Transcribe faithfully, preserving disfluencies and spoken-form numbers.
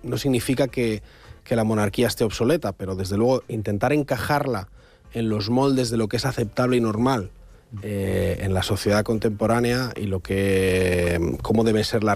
no significa que, que la monarquía esté obsoleta, pero desde luego intentar encajarla en los moldes de lo que es aceptable y normal eh, en la sociedad contemporánea y lo que cómo debe ser la